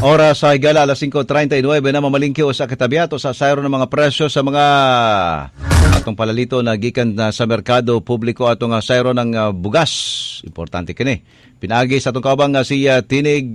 Oras sa higala, alas 5:39 na mamalingki o sa katabiato sa sayro ng mga presyo sa mga atong palalito na gikan na sa merkado publiko atong sayro ng bugas. Importante kini. Pinagi sa atong kaubang si Tinig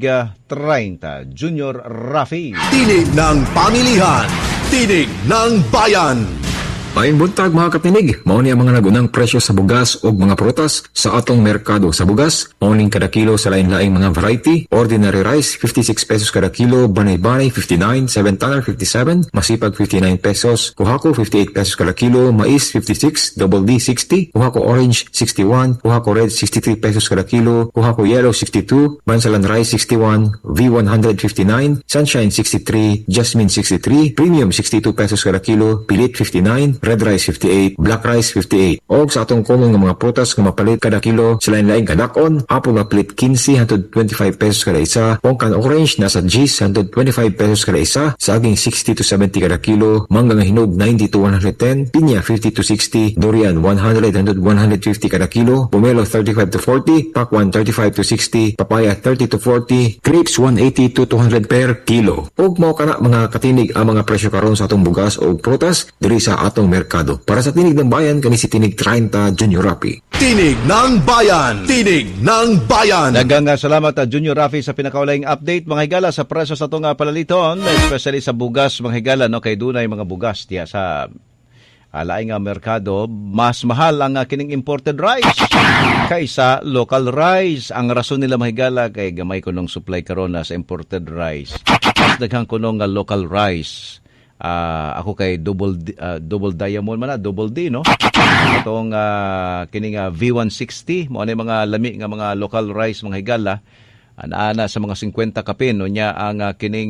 30, Junior Rafi. Tinig ng pamilihan, tinig ng bayan. Maayong buntag mga katinig, mao ni ang mga nagunang presyo sa bugas o mga prutas sa atong merkado sa bugas. Mauning kada kilo sa lain-laing mga variety. Ordinary rice 56 pesos kada kilo, banay-banay 59, 7 tanner 57, masipag 59 pesos, kuhako 58 pesos kada kilo, mais 56, double D 60, kuhako orange 61, kuhako red 63 pesos kada kilo, kuhako yellow 62, bansalan rice 61, V100 59, sunshine 63, jasmine 63, premium 62 pesos kada kilo, pilit 59, red rice 58, black rice 58. Og sa atong common nga mga prutas nga mapalit kada kilo sa lain-laing kadakon, apple mapalit 15 hangtod 25 pesos kada isa, pongkan orange nasa G's hangtod 25 pesos kada isa, saging 60 to 70 kada kilo, mangga nga hinog 90 to 110, pinya 50 to 60, durian 100 hangtod 150 kada kilo, pomelo 35 to 40, pakwan 35 to 60, papaya 30 to 40, grapes 180 to 200 per kilo. Og mao kana mga katinig ang mga presyo karon sa atong bugas o prutas diri sa atong merkado. Para sa Tinig ng Bayan, kami si Tinig 30, Junior Rafi. Tinig ng Bayan! Tinig ng Bayan! Daghang salamat Junior Rafi sa pinakaulaing update mga higala sa presyo sa itong palaliton, especially sa bugas mga higala, no? Kay dunay mga bugas diya sa laing merkado, mas mahal ang kining imported rice kaysa local rice. Ang rason nila mga higala kay gamay kunong supply karon sa imported rice. Mas daghang kunong local rice. Ako kay double diamond man double D, no? Itong kining V160 mo ani mga lami nga mga local rice mga higala ana sa mga 50 kapin no nya ang kining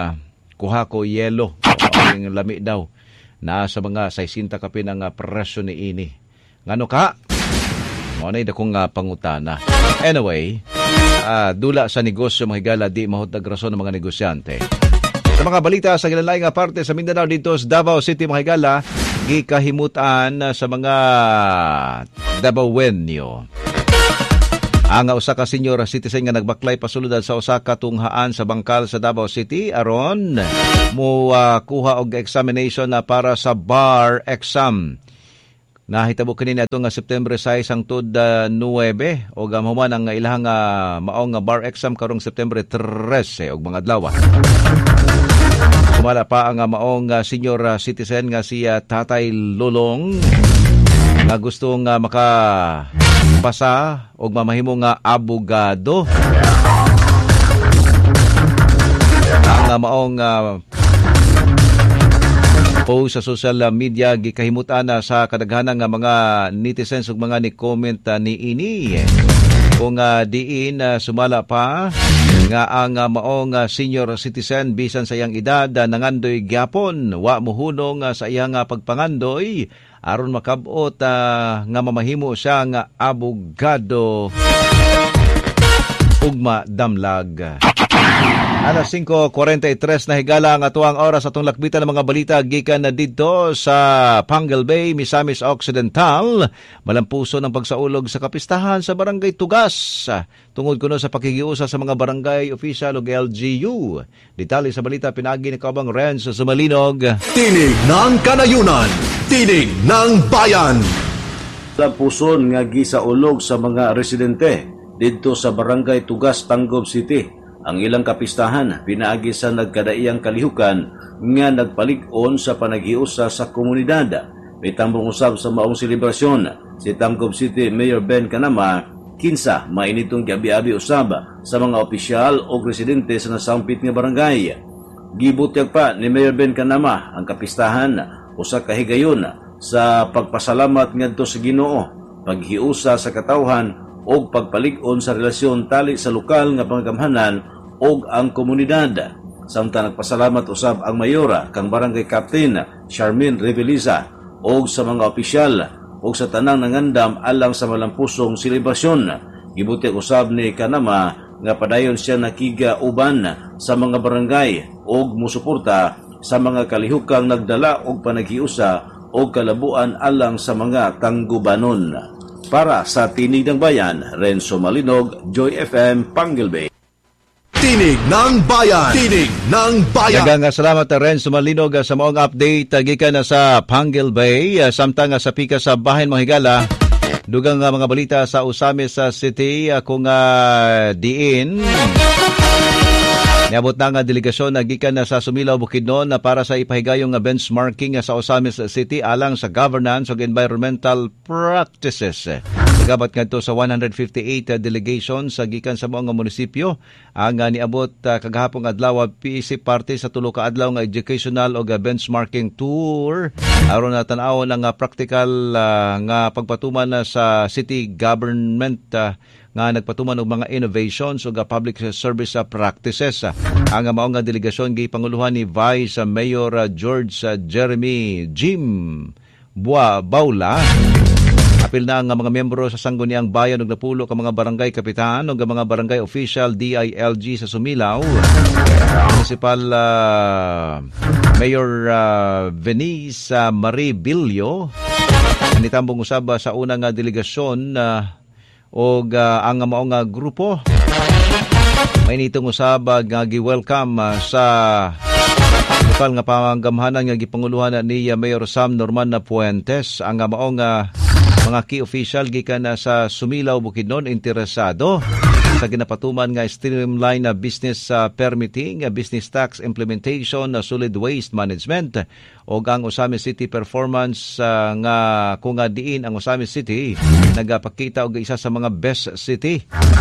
kuhako yellow ang lami daw na sa mga 60 kapin ang presyo ni ini. Ngano ka? Mo ani dakong pangutana. Anyway, dula sa negosyo mga higala di mahutag rason ng mga negosyante. Sa mga balita sa gilalayng parte sa Mindanao dito sa Davao City mga higala, gikahimutan sa mga Davaoenyo. Ang usa ka senior citizen nga nagbaklay pasulod sa usa ka tunghaan sa bangkal sa Davao City aron mo kuha og examination para sa bar exam. Nahitabo kanina ito nga September 6 hangtod 9 o gamuman ang ilahang maong bar exam karong September 13 og mga adlaw. Sumala pa ang maong senior citizen nga si Tatay Lolong nga gusto nga makapasa o mamahimo nga abogado. Ang maong post sa social media gikahimutan sa kadaghanang nga mga netizens ug mga ni-comment ni ini. Kung diin sumala pa nga ang maong senior citizen bisan sa iyang edad nangandoy gyapon wa mohunong sa iyang pagpangandoy aron makabot nga mamahimo siya nga abogado ugma damlag. Alas 5:43 na higala ang atuang oras atong lakbitan ng mga balita gikan na dito sa Pangal Bay, Misamis Occidental. Malampuso ng pagsaulog sa kapistahan sa Barangay Tugas. Tungod kuno sa pakikiusa sa mga barangay official ug LGU. Detalye sa balita pinagi ni Kabang Renz sa Malinog. Tinig ng Kanayunan, Tinig ng Bayan. Lampuson nga gisaulog sa mga residente dito sa Barangay Tugas, Tanggob City. Ang ilang kapistahan pinaagi sa nagkadaiyang kalihukan nga nagpalig-on sa panaghiusa sa komunidad. May tambong usab sa maong selebrasyon si Tanggob City Mayor Ben Canama, kinsa mainitong gabi-abi usab sa mga opisyal o residente sa nasampit nga barangay. Gibutyag pa ni Mayor Ben Canama ang kapistahan usa ka higayon sa pagpasalamat ngadto sa Ginoo, paghiusa sa katawhan o pagpalig-on sa relasyon tali sa lokal nga panggamhanan og ang komunidad. Samtang nagpasalamat usab ang mayora kang barangay captain Charmin Reveliza og sa mga opisyal og sa tanang nangandam alang sa malampusong selebrasyon. Gibutyag usab ni Kanama nga padayon siya nakiga uban sa mga barangay og musuporta sa mga kalihukang nagdala og panaghiusa og kalabuan alang sa mga tanggubanon. Para sa Tinig ng Bayan, Renzo Malinog, Joy FM, Pangal Bay. Tinig ng Bayan. Tinig ng Bayan. Daghang salamat Ren Sumalinog sa maong update gikan sa Panguil Bay samtang sa pika sa bahin mga higala. Dugang mga balita sa Osamis City kung diin niabot na nga delegasyon na gikan sa Sumilaw, Bukidnon para sa ipahigayong benchmarking sa Osamis City alang sa governance ug environmental practices. Nagabat ngadto sa 158 delegations sa gikan sa mga munisipyo ang niabot kagahapong adlaw PEC parte sa tulo ka adlaw nga educational ug benchmarking tour aron na tan-awon ang practical nga pagpatuman sa city government nga nagpatuman og mga innovations ug public service practices. Ang mao nga delegasyon gipanguluhan ni Vice Mayor George Jeremy Jim Baula. Apil na ang mga miyembro sa sangguniang bayan ug napulo ka mga barangay kapitan ug mga barangay official DILG sa Sumilaw. Municipal Mayor Venice Marie Bilio nitambong usab sa unang delegasyon og ang maong grupo may nitong usab nga gi-welcome sa lokal nga panggamhanan nga gipanguluhan ni Mayor Sam Norman Puentes. Ang maong mga key official gikan sa Sumilaw, Bukidnon interesado sa ginapatuman nga streamline na business permitting, business tax implementation, solid waste management o ang Osamis City performance nga kung diin ang Osamis City nagapakita og isa sa mga best city.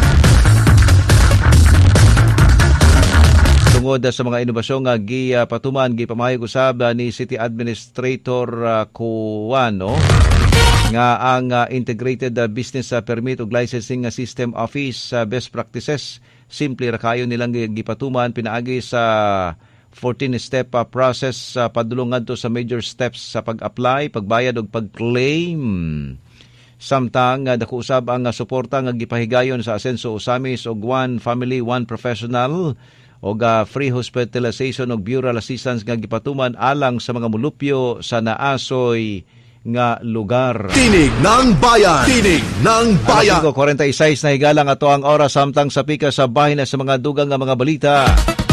Tungod sa mga inobasyon nga gipatuman gipamahayag usab ni City Administrator Kuwano nga ang Integrated Business Permit ug Licensing System Office best practices simple ra kayo nilang gipatuman pinaagi sa 14-step process padulong ngadto sa major steps sa pag-apply, pagbayad ug pag-claim. Samtang dako usab ang suporta nga gipahigayon sa Asenso Osamis og One Family, One Professional og free hospitalization og burial assistance nga gipatuman alang sa mga mulupyo sa naasoy nga lugar. Tinig ng Bayan. Tinig ng Bayan. 46 na higalang ato ang oras samtang sa pika sa bahin sa mga dugang nga mga balita.